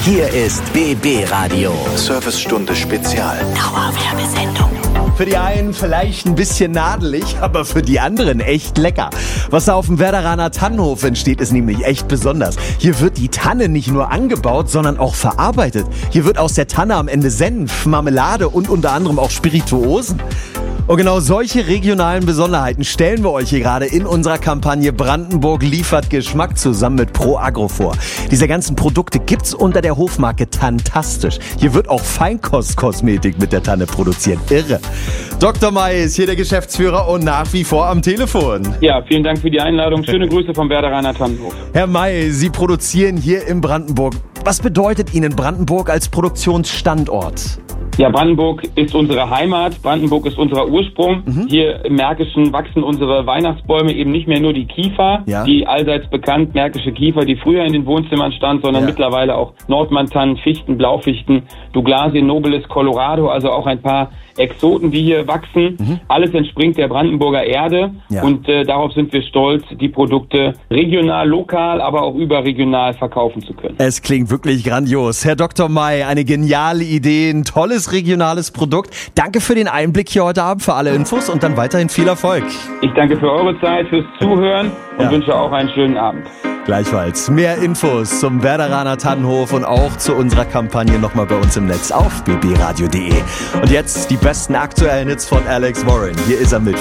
Hier ist BB Radio. Servicestunde Spezial. Dauerwerbesendung. Für die einen vielleicht ein bisschen nadelig, aber für die anderen echt lecker. Was da auf dem Werderaner Tannenhof entsteht, ist nämlich echt besonders. Hier wird die Tanne nicht nur angebaut, sondern auch verarbeitet. Hier wird aus der Tanne am Ende Senf, Marmelade und unter anderem auch Spirituosen. Und genau solche regionalen Besonderheiten stellen wir euch hier gerade in unserer Kampagne Brandenburg liefert Geschmack zusammen mit Pro Agro vor. Diese ganzen Produkte gibt's unter der Hofmarke Tantastisch. Hier wird auch Feinkostkosmetik mit der Tanne produziert. Irre. Dr. May ist hier der Geschäftsführer und nach wie vor am Telefon. Ja, vielen Dank für die Einladung. Schöne Grüße vom Werderaner Tannenhof. Herr May, Sie produzieren hier in Brandenburg. Was bedeutet Ihnen Brandenburg als Produktionsstandort? Ja, Brandenburg ist unsere Heimat, Brandenburg ist unser Ursprung. Hier im Märkischen wachsen unsere Weihnachtsbäume eben nicht mehr nur die Kiefer, die allseits bekannt Märkische Kiefer, die früher in den Wohnzimmern stand, sondern mittlerweile auch Nordmantannen, Fichten, Blaufichten, Douglasien, Nobilis, Colorado, also auch ein paar Exoten, die hier wachsen. Alles entspringt der Brandenburger Erde und darauf sind wir stolz, die Produkte regional, lokal, aber auch überregional verkaufen zu können. Es klingt wirklich grandios. Herr Dr. May, eine geniale Idee, ein tolles regionales Produkt. Danke für den Einblick hier heute Abend, für alle Infos und dann weiterhin viel Erfolg. Ich danke für eure Zeit, fürs Zuhören und wünsche auch einen schönen Abend. Gleichfalls. Mehr Infos zum Werderaner Tannenhof und auch zu unserer Kampagne nochmal bei uns im Netz auf bbradio.de. Und jetzt die besten aktuellen Hits von Alex Warren. Hier ist er mit